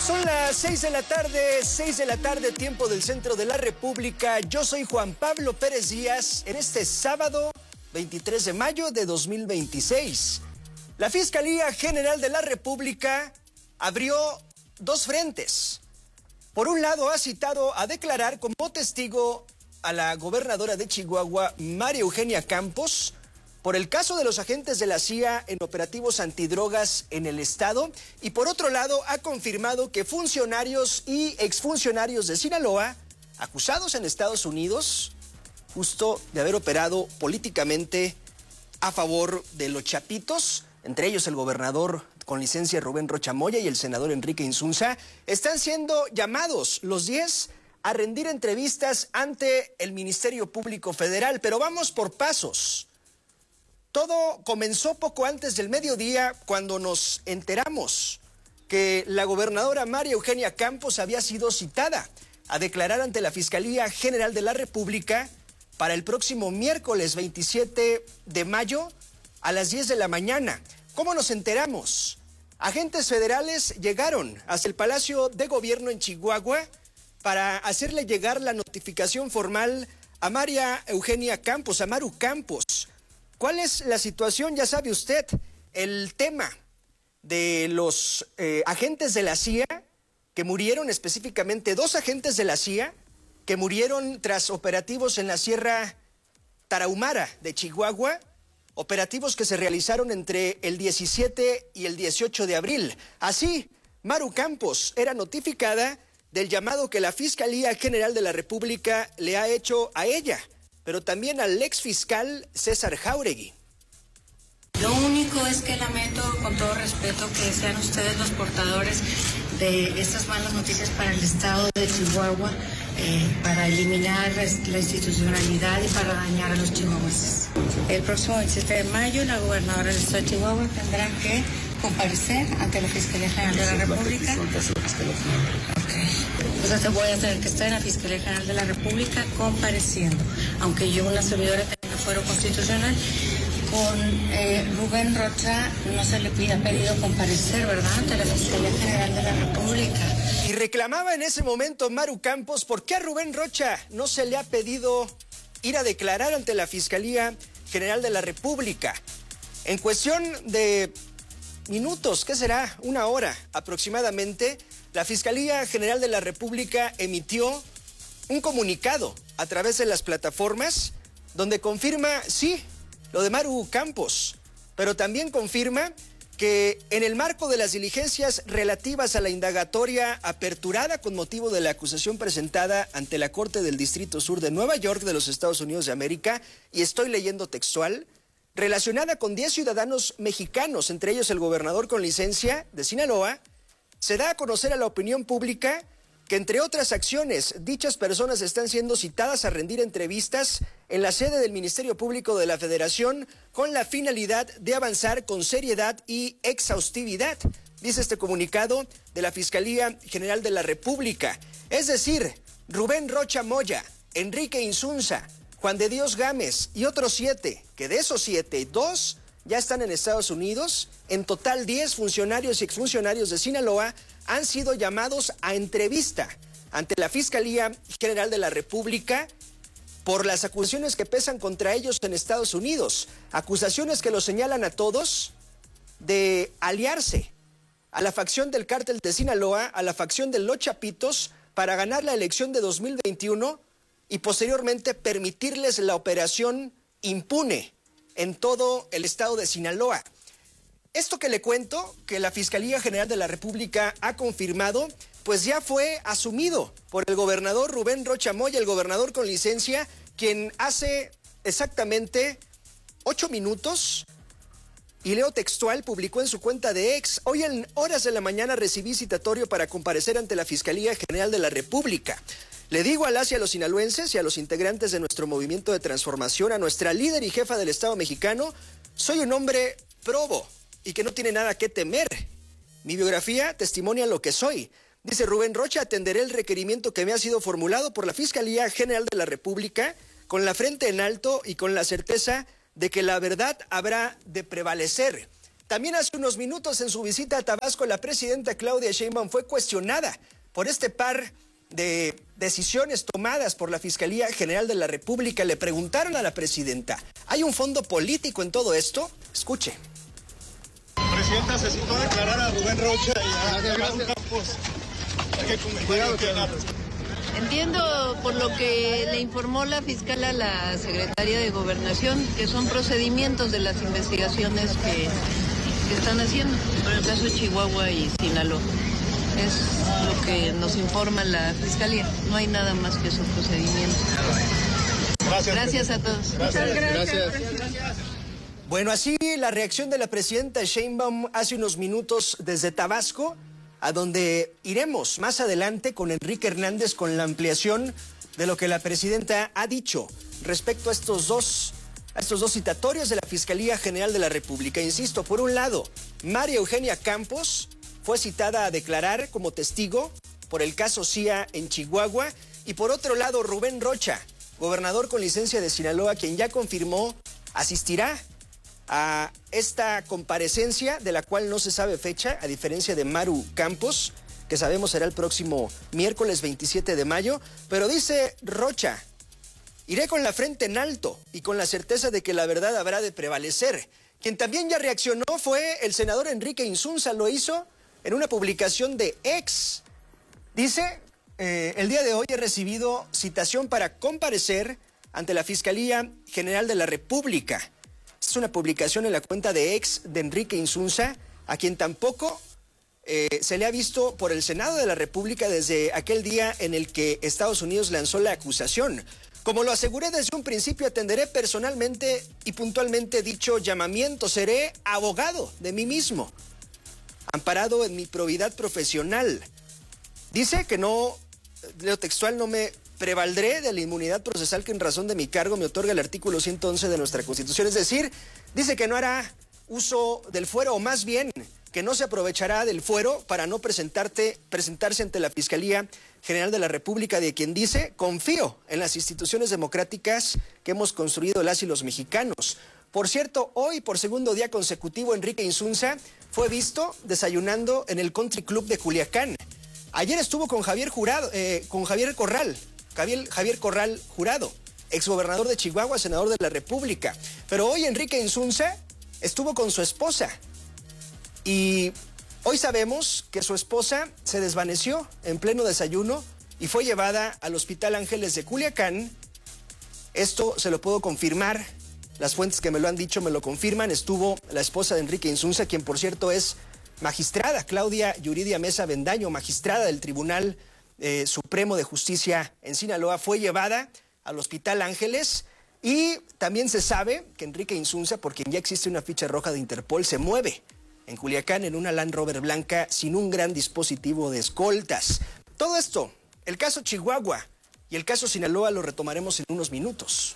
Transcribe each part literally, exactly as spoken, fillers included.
Son las seis de la tarde, seis de la tarde, tiempo del centro de la República. Yo soy Juan Pablo Pérez Díaz en este sábado veintitrés de mayo de dos mil veintiséis. La Fiscalía General de la República abrió dos frentes. Por un lado, ha citado a declarar como testigo a la gobernadora de Chihuahua, María Eugenia Campos, por el caso de los agentes de la C I A en operativos antidrogas en el estado, y por otro lado ha confirmado que funcionarios y exfuncionarios de Sinaloa, acusados en Estados Unidos, justo de haber operado políticamente a favor de los chapitos, entre ellos el gobernador con licencia Rubén Rocha Moya y el senador Enrique Insunza, están siendo llamados los diez a rendir entrevistas ante el Ministerio Público Federal. Pero vamos por pasos. Todo comenzó poco antes del mediodía cuando nos enteramos que la gobernadora María Eugenia Campos había sido citada a declarar ante la Fiscalía General de la República para el próximo miércoles veintisiete de mayo a las diez de la mañana. ¿Cómo nos enteramos? Agentes federales llegaron hasta el Palacio de Gobierno en Chihuahua para hacerle llegar la notificación formal a María Eugenia Campos, a Maru Campos. ¿Cuál es la situación? Ya sabe usted, el tema de los eh, agentes de la C I A que murieron, específicamente dos agentes de la C I A que murieron tras operativos en la Sierra Tarahumara de Chihuahua, operativos que se realizaron entre el diecisiete y el dieciocho de abril. Así, Maru Campos era notificada del llamado que la Fiscalía General de la República le ha hecho a ella, pero también al ex fiscal César Jáuregui. Lo único es que lamento, con todo respeto, que sean ustedes los portadores de estas malas noticias para el estado de Chihuahua, eh, para eliminar la institucionalidad y para dañar a los chihuahuenses. El próximo veintisiete de mayo, la gobernadora del estado de Chihuahua tendrá que comparecer ante la Fiscalía General de la República. Ok. Entonces voy a tener que estar en la Fiscalía General de la República compareciendo, aunque yo, una servidora, tenga fuero constitucional. Con eh, Rubén Rocha no se le pida pedido comparecer, ¿verdad?, ante la Fiscalía General de la República. Y reclamaba en ese momento Maru Campos, ¿por qué a Rubén Rocha no se le ha pedido ir a declarar ante la Fiscalía General de la República? En cuestión de minutos, ¿qué será? Una hora aproximadamente, la Fiscalía General de la República emitió un comunicado a través de las plataformas donde confirma, sí, lo de Maru Campos, pero también confirma que en el marco de las diligencias relativas a la indagatoria aperturada con motivo de la acusación presentada ante la Corte del Distrito Sur de Nueva York de los Estados Unidos de América, y estoy leyendo textual, relacionada con diez ciudadanos mexicanos, entre ellos el gobernador con licencia de Sinaloa, se da a conocer a la opinión pública que, entre otras acciones, dichas personas están siendo citadas a rendir entrevistas en la sede del Ministerio Público de la Federación con la finalidad de avanzar con seriedad y exhaustividad, dice este comunicado de la Fiscalía General de la República. Es decir, Rubén Rocha Moya, Enrique Insunza, Juan de Dios Gámez y otros siete, que de esos siete, dos ya están en Estados Unidos. En total, diez funcionarios y exfuncionarios de Sinaloa han sido llamados a entrevista ante la Fiscalía General de la República por las acusaciones que pesan contra ellos en Estados Unidos. Acusaciones que los señalan a todos de aliarse a la facción del cártel de Sinaloa, a la facción de los Chapitos, para ganar la elección de dos mil veintiuno y posteriormente permitirles la operación impune en todo el estado de Sinaloa. Esto que le cuento, que la Fiscalía General de la República ha confirmado, pues ya fue asumido por el gobernador Rubén Rocha Moya, el gobernador con licencia, quien hace exactamente ocho minutos, y leo textual, publicó en su cuenta de ex: hoy en horas de la mañana recibí citatorio para comparecer ante la Fiscalía General de la República. Le digo a las y a los sinaloenses y a los integrantes de nuestro movimiento de transformación, a nuestra líder y jefa del Estado mexicano, soy un hombre probo y que no tiene nada que temer. Mi biografía testimonia lo que soy. Dice Rubén Rocha: atenderé el requerimiento que me ha sido formulado por la Fiscalía General de la República con la frente en alto y con la certeza de que la verdad habrá de prevalecer. También hace unos minutos en su visita a Tabasco, la presidenta Claudia Sheinbaum fue cuestionada por este par de decisiones tomadas por la Fiscalía General de la República. Le preguntaron a la presidenta, ¿hay un fondo político en todo esto? Escuche. Presidenta, se citó a declarar a Rubén Rocha y a Maru Campos. ¿Qué comentario tiene al respecto? Entiendo por lo que le informó la fiscal a la Secretaría de Gobernación que son procedimientos de las investigaciones que, que están haciendo por el caso de Chihuahua y Sinaloa. Es lo que nos informa la Fiscalía. No hay nada más que esos procedimientos. Gracias. Gracias a todos. Gracias. Gracias. Gracias. Bueno, así la reacción de la presidenta Sheinbaum hace unos minutos desde Tabasco, a donde iremos más adelante con Enrique Hernández con la ampliación de lo que la presidenta ha dicho respecto a estos dos, a estos dos citatorios de la Fiscalía General de la República. Insisto, por un lado, María Eugenia Campos fue citada a declarar como testigo por el caso C I A en Chihuahua, y por otro lado, Rubén Rocha, gobernador con licencia de Sinaloa, quien ya confirmó asistirá a esta comparecencia, de la cual no se sabe fecha, a diferencia de Maru Campos, que sabemos será el próximo miércoles veintisiete de mayo, pero dice Rocha, iré con la frente en alto y con la certeza de que la verdad habrá de prevalecer. Quien también ya reaccionó fue el senador Enrique Insunza, lo hizo en una publicación de X. Dice, eh, el día de hoy he recibido citación para comparecer ante la Fiscalía General de la República. Esta es una publicación en la cuenta de X de Enrique Insunza, a quien tampoco eh, se le ha visto por el Senado de la República desde aquel día en el que Estados Unidos lanzó la acusación. Como lo aseguré desde un principio, atenderé personalmente y puntualmente dicho llamamiento. Seré abogado de mí mismo, amparado en mi probidad profesional. Dice que no, leo textual, no me prevaldré de la inmunidad procesal que en razón de mi cargo me otorga el artículo ciento once de nuestra Constitución. Es decir, dice que no hará uso del fuero, o más bien que no se aprovechará del fuero para no presentarte, presentarse ante la Fiscalía General de la República, de quien dice, confío en las instituciones democráticas que hemos construido las y los mexicanos. Por cierto, hoy, por segundo día consecutivo, Enrique Insunza fue visto desayunando en el Country Club de Culiacán. Ayer estuvo con Javier Jurado, eh, con Javier Corral, Javier, Javier Corral Jurado, exgobernador de Chihuahua, senador de la República. Pero hoy Enrique Insunza estuvo con su esposa. Y hoy sabemos que su esposa se desvaneció en pleno desayuno y fue llevada al Hospital Ángeles de Culiacán. Esto se lo puedo confirmar. Las fuentes que me lo han dicho me lo confirman. Estuvo la esposa de Enrique Insunza, quien por cierto es magistrada, Claudia Yuridia Mesa Bendaño, magistrada del Tribunal eh, Supremo de Justicia en Sinaloa. Fue llevada al Hospital Ángeles. Y también se sabe que Enrique Insunza, por quien ya existe una ficha roja de Interpol, se mueve en Culiacán en una Land Rover blanca sin un gran dispositivo de escoltas. Todo esto, el caso Chihuahua y el caso Sinaloa, lo retomaremos en unos minutos.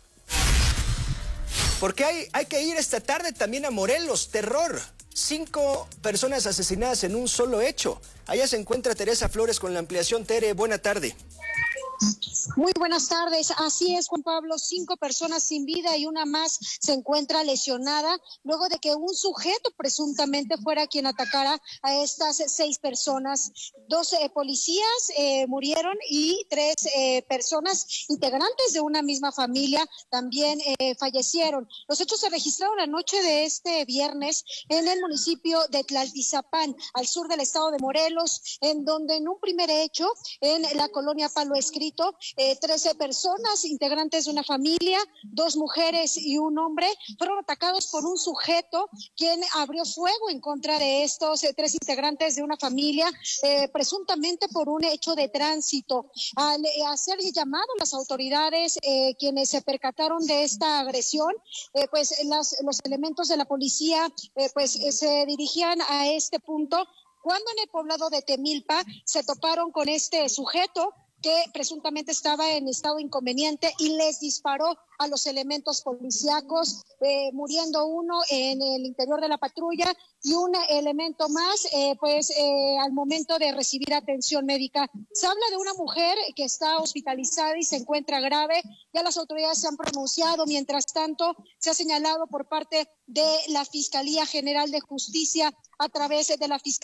Porque hay, hay que ir esta tarde también a Morelos. Terror. Cinco personas asesinadas en un solo hecho. Allá se encuentra Teresa Flores con la ampliación. Tere, buena tarde. Muy buenas tardes. Así es, Juan Pablo, cinco personas sin vida y una más se encuentra lesionada luego de que un sujeto presuntamente fuera quien atacara a estas seis personas. Dos eh, policías eh, murieron y tres eh, personas integrantes de una misma familia también eh, fallecieron. Los hechos se registraron la noche de este viernes en el municipio de Tlaltizapán, al sur del estado de Morelos, en donde en un primer hecho, en la colonia Palo Escrito, Eh, trece personas, integrantes de una familia, dos mujeres y un hombre, fueron atacados por un sujeto quien abrió fuego en contra de estos eh, tres integrantes de una familia, eh, presuntamente por un hecho de tránsito. Al eh, hacer llamado a las autoridades, eh, quienes se percataron de esta agresión, eh, pues las, los elementos de la policía eh, pues eh, se dirigían a este punto, cuando en el poblado de Temilpa se toparon con este sujeto, que presuntamente estaba en estado inconveniente y les disparó a los elementos policíacos, eh, muriendo uno en el interior de la patrulla y un elemento más, eh, pues eh, al momento de recibir atención médica. Se habla de una mujer que está hospitalizada y se encuentra grave. Ya las autoridades se han pronunciado. Mientras tanto, se ha señalado por parte de la Fiscalía General de Justicia a través de la Fiscalía